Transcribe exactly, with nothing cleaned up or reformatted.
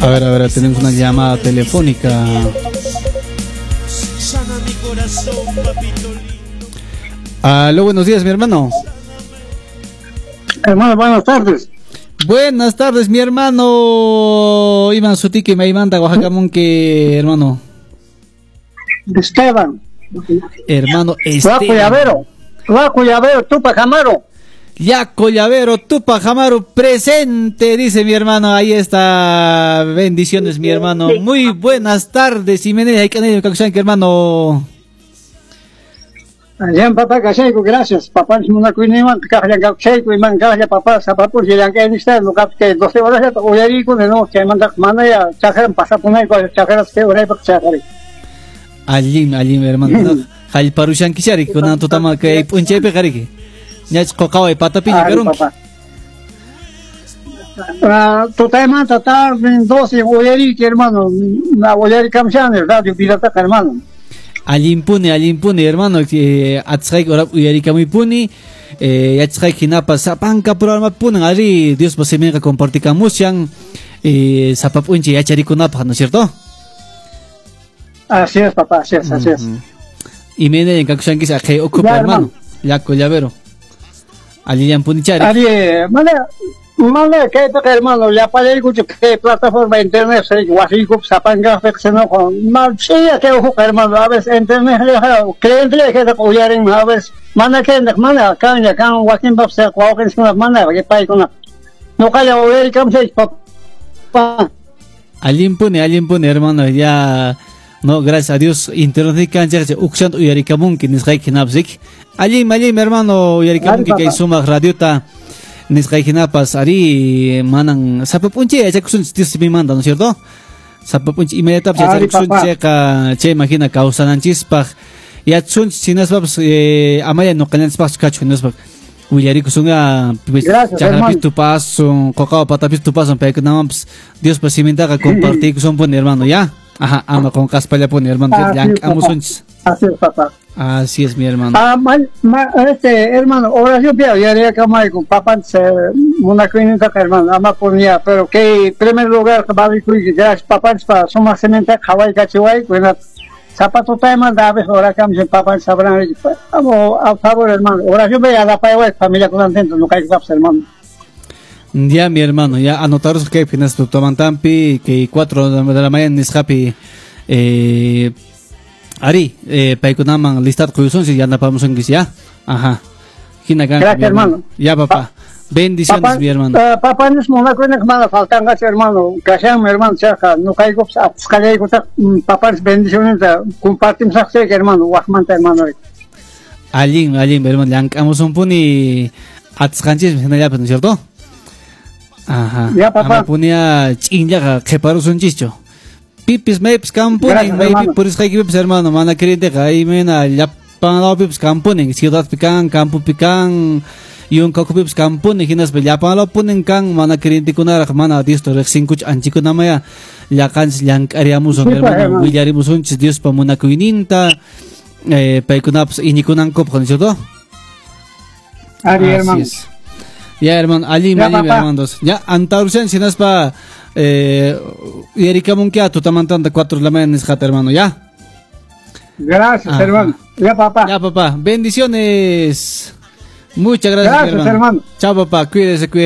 A ver, a ver, tenemos una llamada telefónica. Aló, buenos días, mi hermano. Hermano, buenas tardes. Buenas tardes, mi hermano. Iván Sutique, me manda Oaxaca Monque, hermano. Esteban. Hermano Esteban. Guaco Llavero. Guaco Llavero, Tupac Amaru. Yaco Llavero, Tupac Amaru, presente, dice mi hermano. Ahí está. Bendiciones, mi hermano. Muy buenas tardes. Y me hay que hermano. Ayan papá kasayko gracias papá muna kuiniman kahya gakshayko iman kahya papá sapapo jilang kay nista lugar kay doce horas ya uyari ko no kay mandak mana ya chakran pasapunay ko chakran se oray pak chakari alim alim hermano hal parushan kishari ko na tutama kay punche pe kariki nyach ko kawai patapini perun ah tutama tatar doce uyari hermano na uyari kamshan radio pirata hermano. Alimpune, alimpune, hermano, eh, atzraik orap uyarikamuy puni, eh, atzraik hinapa sapanka programa punan, ali, Dios pasemenka compartikamusyan, eh, sapapunchi yacharikunapa, ¿no es cierto? Así es, papá, así es, así es. Y mene en kakushankis a que ocupa, hermano, yaco llavero. Ali yampuni chari. Ali, mane, mane, que te hermano, ya para ir cucho que plataforma internet se guasi cup sapanga fexeno con mal chía que ojo hermano, a veces internet ya cliente que te coyarin a veces mane que mane acá ya acá guasin bab se cuauquen sin mane que pai con no calla oyer cam se papá. Alimpune, alimpune, hermano, ya no, gracias a Dios, internet cancha se uxant uyarikamun que nisgai kinapzik. Alim, alim, hermano, uyarikamun que hay suma radiota. Nisqaykinapas ari manan sapapunche achakusun tismi manda, ¿no es cierto? Sapapunche inmediatamente achakusun checa che imagina causananchispaj yatsun sinaspapas amaya no kananspaj kachu naspak uyarikusunga chakapis tu paso kokao patapis tu paso pekunamps Dios pasimentaga compartir son pon hermano ya. Ajá, ama con caspalla pon hermano yank amusunch. Así es, papá. Así es, mi hermano. Ah, ma, ma, este, hermano, oración pia, ya haría que con papá, una clínica, hermano, ama ponía, pero que, en primer lugar, que va a decir, ya, papá, para suma semente, Hawaii, cachihuay, bueno, zapato tema, da vez, ahora que mi papá sabrán, vamos, a favor, hermano, oración pia, la paella, familia contenta, no cae que hermano. Ya, mi hermano, ya anotaros que finas tu tomantampi, que cuatro de la mañana es happy, eh, Ari, eh, paikunaman listat kuyusun si ya napamos en ya. Ajá. Gracias, hermano. hermano. Ya, papá. Bendiciones, papá, mi hermano. Uh, papá, no es una cosa que me faltan, gracias, hermano. Gracias, mi hermano, cerca. No caigo, escalé, papá, bendiciones, compartimos a usted, hermano, guajmanta, hermano. Alim, alim, hermano, yankamos un puni atzkanchis, ¿no es cierto? Ajá. Ya, papá. Ama punia chinyaga, que paros un chicho. Pipis mapes campuning, maybe por eso hay que hermano, mana querida, ahí mena, ya para pipis campuning, ciudad pican, campo pican, y un coco pips campuning, hinas ya para punen can, mana querida con la mana, disto, rexincuch, anchico namaya, ya cans, yang ariamus, hermano, willarimus un Dios para mona cuininta, eh, paicunaps, y nikunan cop con eso todo. Ari, hermano. Ya, hermano, alim, alim, hermanos, ya, antarusen, si no es para. Eh, y Erika Munkia, tú tamantan de cuatro de la mañana, hermano, ¿ya? Gracias, ajá, hermano. Ya, papá. Ya, papá. Bendiciones. Muchas gracias, gracias, hermano. hermano. Chao, papá. Cuídese, cuídese.